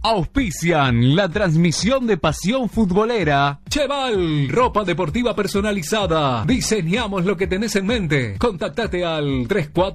Auspician la transmisión de Pasión Futbolera. Cheval, ropa deportiva personalizada. Diseñamos lo que tenés en mente. Contactate al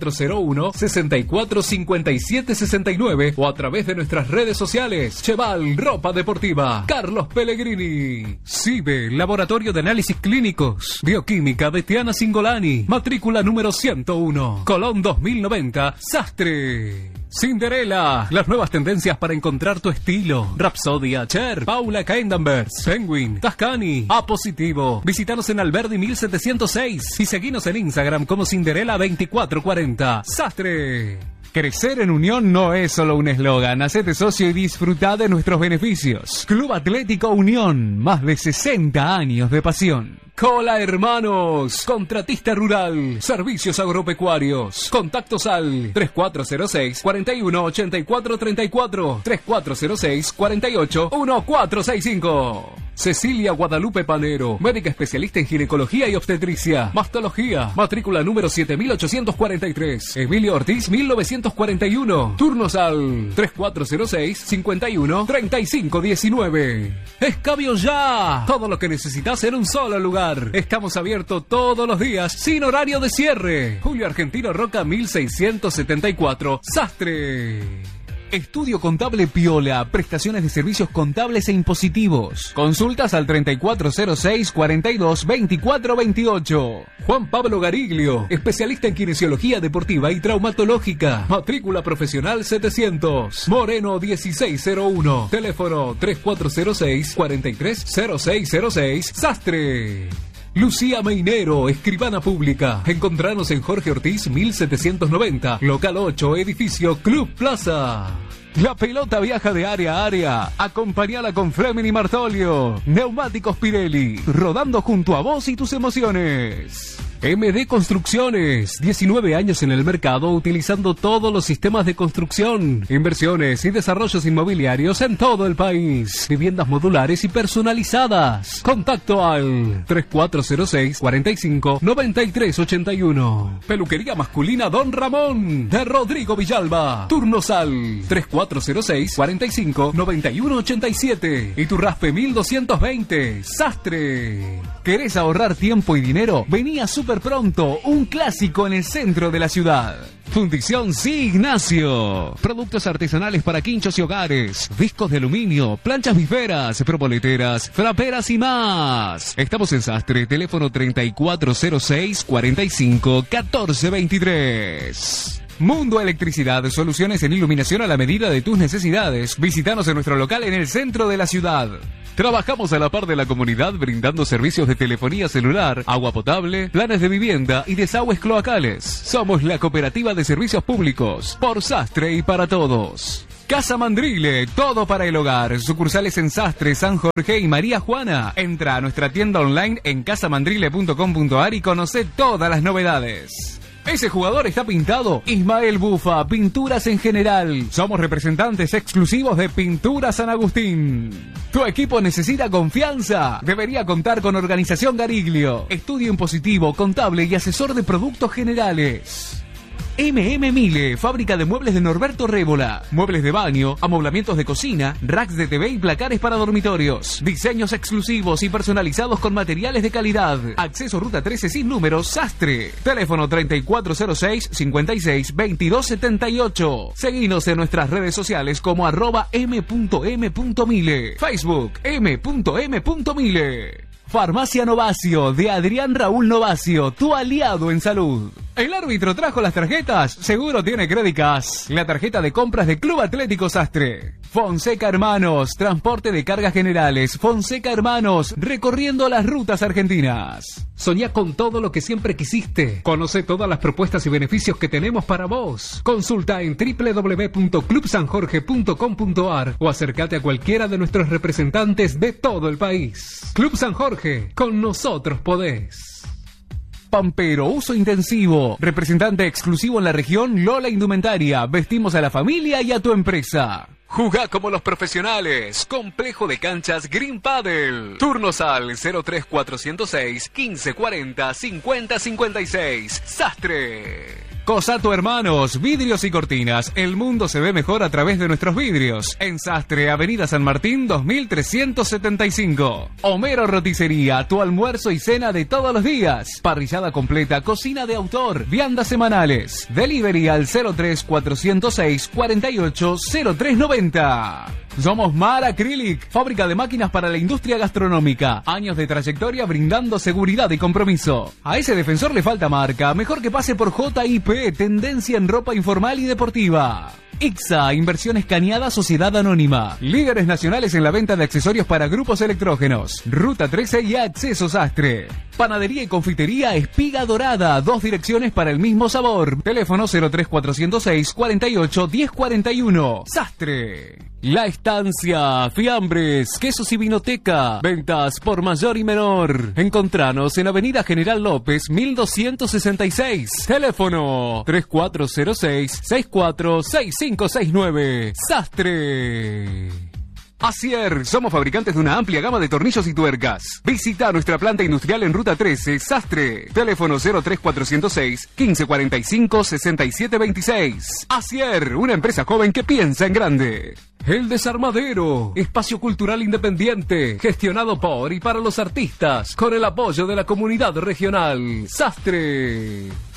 3401-645769 o a través de nuestras redes sociales. Cheval, ropa deportiva. Carlos Pellegrini. CIBE, Laboratorio de Análisis Clínicos. Bioquímica de Tiana Singolani. Matrícula número 101. Colón 2090. Sastre. Cinderella, las nuevas tendencias para encontrar tu estilo. Rapsodia, Cher, Paula Kendenbergs, Penguin, Tascani, A Positivo. Visítanos en Alberdi 1706 y seguinos en Instagram como Cinderella 2440. Sastre. Crecer en unión no es solo un eslogan. Hacete socio y disfruta de nuestros beneficios. Club Atlético Unión, más de 60 años de pasión. Cola Hermanos, contratista rural, servicios agropecuarios. Contactos al 3406 41 84 34, 3406 48 1465. Cecilia Guadalupe Panero, médica especialista en ginecología y obstetricia, mastología, matrícula número 7843, Emilio Ortiz 1941, turnos al 3406 51 35 19. Escabio ya, todo lo que necesitas en un solo lugar. Estamos abiertos todos los días, sin horario de cierre. Julio Argentino Roca 1674, Sastre. Estudio Contable Piola, prestaciones de servicios contables e impositivos. Consultas al 3406 42 24 28. Juan Pablo Gariglio, especialista en kinesiología deportiva y traumatológica. Matrícula profesional 700. Moreno 1601. Teléfono 3406 430606. Sastre. Lucía Meinero, escribana pública. Encontranos en Jorge Ortiz 1790, local 8, edificio Club Plaza. La pelota viaja de área a área. Acompañala con Fleming y Martolio. Neumáticos Pirelli, rodando junto a vos y tus emociones. MD Construcciones, 19 años en el mercado utilizando todos los sistemas de construcción, inversiones y desarrollos inmobiliarios en todo el país. Viviendas modulares y personalizadas. Contacto al 3406 45 93 81. Peluquería masculina Don Ramón de Rodrigo Villalba. Turnos al 3406 45 91 87. Y tu raspe 1220. Sastre. ¿Querés ahorrar tiempo y dinero? Vení a Super Pronto, un clásico en el centro de la ciudad. Fundición Sí Ignacio. Productos artesanales para quinchos y hogares. Discos de aluminio, planchas biferas, propoleteras, fraperas y más. Estamos en Sastre, teléfono 3406 45 14 23. Mundo Electricidad, soluciones en iluminación a la medida de tus necesidades. Visítanos en nuestro local en el centro de la ciudad. Trabajamos a la par de la comunidad brindando servicios de telefonía celular, agua potable, planes de vivienda y desagües cloacales. Somos la cooperativa de servicios públicos, por Sastre y para todos. Casa Mandrile, todo para el hogar. Sucursales en Sastre, San Jorge y María Juana. Entra a nuestra tienda online en casamandrile.com.ar y conoce todas las novedades. ¿Ese jugador está pintado? Ismael Bufa, pinturas en general. Somos representantes exclusivos de Pintura San Agustín. ¿Tu equipo necesita confianza? Debería contar con Organización Gariglio. Estudio impositivo, contable y asesor de productos generales. Mile, fábrica de muebles de Norberto Rébola. Muebles de baño, amoblamientos de cocina, racks de TV y placares para dormitorios. Diseños exclusivos y personalizados con materiales de calidad. Acceso Ruta 13 sin números, Sastre. Teléfono 3406 56 22 78. Seguinos en nuestras redes sociales como @m.m.mile. Facebook m.m.mile. Farmacia Novacio, de Adrián Raúl Novacio, tu aliado en salud. ¿El árbitro trajo las tarjetas? Seguro tiene Credicas, la tarjeta de compras de Club Atlético Sastre. Fonseca Hermanos, transporte de cargas generales. Fonseca Hermanos, recorriendo las rutas argentinas. Soñá con todo lo que siempre quisiste. Conoce todas las propuestas y beneficios que tenemos para vos. Consulta en www.clubsanjorge.com.ar o acércate a cualquiera de nuestros representantes de todo el país. Club San Jorge, con nosotros podés. Pampero, uso intensivo. Representante exclusivo en la región Lola Indumentaria. Vestimos a la familia y a tu empresa. Jugá como los profesionales. Complejo de canchas Green Padel. Turnos al 03406 1540 5056. Sastre. Cosato Hermanos, vidrios y cortinas. El mundo se ve mejor a través de nuestros vidrios. En Sastre, Avenida San Martín, 2375. Homero Roticería, tu almuerzo y cena de todos los días. Parrillada completa, cocina de autor, viandas semanales. Delivery al 03406 480390. Somos Mar Acrylic, fábrica de máquinas para la industria gastronómica. Años de trayectoria brindando seguridad y compromiso. A ese defensor le falta marca, mejor que pase por JIP, tendencia en ropa informal y deportiva. IXA, Inversión Escañada Sociedad Anónima. Líderes nacionales en la venta de accesorios para grupos electrógenos. Ruta 13 y Acceso Sastre. Panadería y confitería Espiga Dorada. 2 direcciones para el mismo sabor. Teléfono 03406 48 1041. Sastre. La Estancia, fiambres, quesos y vinoteca. Ventas por mayor y menor. Encontranos en Avenida General López, 1266. Teléfono 3406-646569. Sastre. Acier, somos fabricantes de una amplia gama de tornillos y tuercas. Visita nuestra planta industrial en Ruta 13, Sastre. Teléfono 03406 1545 6726. Acier, una empresa joven que piensa en grande. El Desarmadero, espacio cultural independiente, gestionado por y para los artistas, con el apoyo de la comunidad regional. Sastre.